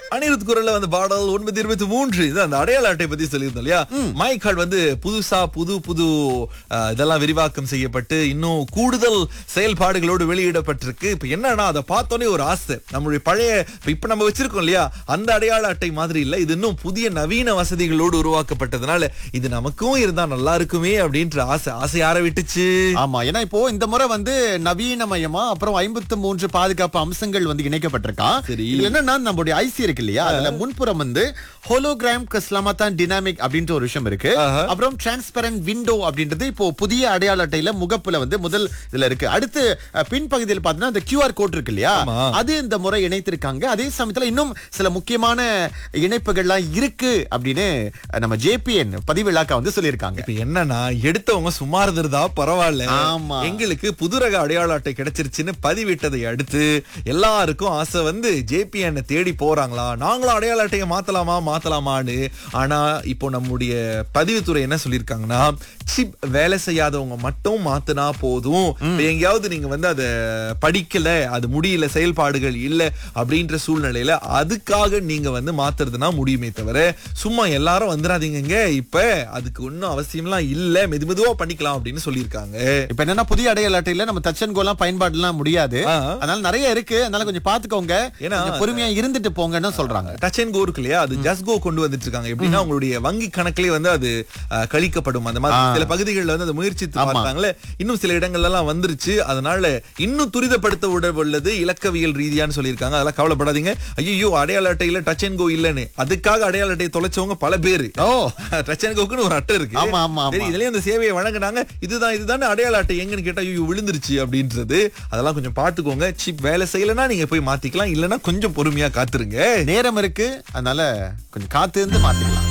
அனிருத் குரல்ல வந்து பாடல் 923 இது அந்த அடையாள அட்டை பத்தி சொல்லியிருந்தோம் இல்லையா. மை கார்டு வந்து புதுசா புது இதெல்லாம் விரிவாக்கம் செய்யப்பட்டு இன்னும் கூடுதல் செயல்பாடுகளோடு வெளியிடப்பட்டிருக்கு. இப்ப என்னன்னா அதை பார்த்தோன்னே ஒரு ஆசை, நம்மளுடைய பழைய இப்ப நம்ம வச்சிருக்கோம் இல்லையா அந்த அடையாள அட்டை மாதிரி இல்ல, இது இன்னும் புதிய நவீன வசதிகளோடு உருவாக்கப்பட்டதுனால இது நமக்கும் இருந்தா நல்லா இருக்குமே அப்படின்ற ஆசை யார விட்டுச்சு. ஆமா, ஏன்னா இப்போ இந்த முறை வந்து நவீனமயமா அப்புறம் 53 பாதுகாப்பு அம்சங்கள் வந்து இணைக்கப்பட்டிருக்கா. சரி. இதுல என்னன்னா நம்மளுடைய ஐசி இருக்கு இல்லையா, அதுல முன்புறம் வந்து ஹோலோகிராம் கஸ்லாமத்தான் டினாமிக் அப்படின்ற ஒரு விஷயம் இருக்கு. அப்புறம் டிரான்ஸ்பரண்ட் விண்டோ அப்படின்றது இப்போ புதிய அடையாள அட்டையில முகப்புல வந்து முதல் இதுல இருக்கு. அடுத்து பின்பகுதியில் பாத்தீங்கன்னா இந்த QR கோட் இருக்கு இல்லையா, அது இந்த முறை இணைத்திருக்காங்க. அதே சமயத்துல இன்னும் சில முக்கியமான இணைப்புகள்லாம் இருக்கு அப்படின்னு நம்ம JPN பதிவிழாக்கா வந்து சொல்லியிருக்காங்க. இப்ப என்னன்னா எடுத்தவங்க சும்மா இருந்திருந்தா பரவாயில்ல, எங்களுக்கு புது ரக அடையாள அட்டை கிடைச்சிருச்சுன்னு பதிவிட்டதை அடுத்து எல்லாருக்கும் ஆசை வந்து JPN தேடி போறாங்களா, நாங்களும் அடையாள அட்டையை மாத்தலாமான்னு. ஆனா இப்போ நம்முடைய பதிவுத்துறை என்ன சொல்லிருக்காங்கன்னா, சிப் வேலை செய்யாதவங்க மட்டும் மாத்தினா போதும், எங்கேயாவது நீங்க வந்து அதை படிக்கல, அது முடியல, செயல்பாடுகள் இல்ல அப்படின்ற சூழ்நிலையில அதுக்காக நீங்க வந்து மாத்துறதுனா முடியுமே தவிர சும்மா எல்லாரும் வந்துடாதீங்க, இப்ப அதுக்கு ஒன்னும் அவசியம்லாம் இல்ல, மெதுவா பண்ணிக்கலாம் அப்படின்னு சொல்லியிருக்காங்க. இப்ப என்னன்னா புதிய அடையாள அட்டையில நம்ம டச் அண்ட் கோலாம் பயன்பாடுலாம் முடியாது, அதனால நிறைய இருக்கு, அதனால கொஞ்சம் பாத்துக்கோங்க, ஏன்னா பொறுமையா இருந்துட்டு போங்கன்னு சொல்றாங்க. டச் அண்ட் கோ இருக்கு இல்லையா, அது ஜஸ்ட் கோ கொண்டு வந்துட்டு இருக்காங்க. எப்படின்னா உங்களுடைய வங்கி கணக்கிலே வந்து அது கழிக்கப்படும். அந்த மாதிரி சில பகுதிகளில் வந்து அதை முயற்சித்து பார்த்தாங்களே, இன்னும் சில இடங்கள்ல எல்லாம் வந்துருச்சு. அதனால இன்னும் துரிதப்படுத்த உள்ளது இலக்கவியல் ரீதியான்னு சொல்லியிருக்காங்க. அதெல்லாம் கவலைப்படாதீங்க. ஐயோ அடையாள அட்டையில டச் அண்ட் கோ இல்லன்னு அதுக்காக அடையாள அட்டையை தொலைச்சவங்க பல பேரு. டச் அண்ட் கோக்குன்னு ஒரு அட்டை இருக்கு, இதுலயும் அந்த சேவையை வழங்கினாங்க. இதுதான் அடையாள அட்டை எங்கன்னு கேட்டா ஐயோ விழுந்துருச்சு அப்படின்றது. அதெல்லாம் கொஞ்சம் பாத்துக்கோங்க. சிப் வேலை செய்யலன்னா நீங்க போய் மாத்திக்கலாம், இல்லன்னா கொஞ்சம் பொறுமையா காத்துருங்க, நேரம் இருக்கு, அதனால கொஞ்சம் காத்து இருந்து மாத்திக்கலாம்.